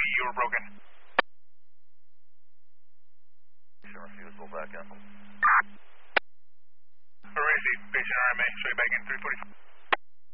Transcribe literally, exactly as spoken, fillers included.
you were broken. Sure, fusible back up. Arisi, patient R M A, straight back in three forty-five.